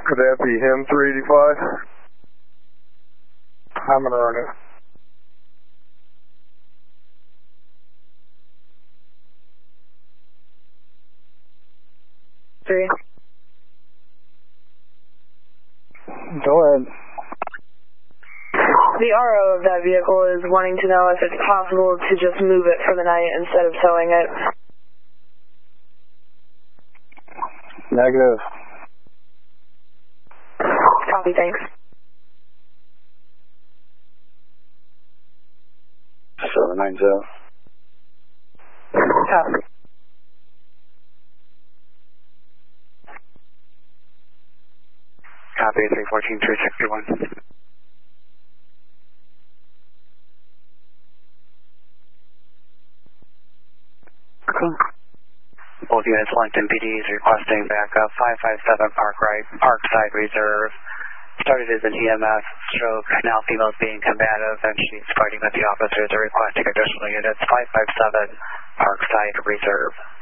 Could that be him, 385? I'm going to run it. Three. Go ahead. The RO of that vehicle is wanting to know if it's possible to just move it for the night instead of towing it. Negative. Copy, thanks. 790. Copy. Copy, 314, 361. Cool. Both units, Langton PD is requesting backup 557 Parkside Reserve. Started as an EMS stroke, now female's being combative and she's fighting with the officers. They're requesting additional units, 557 Parkside Reserve.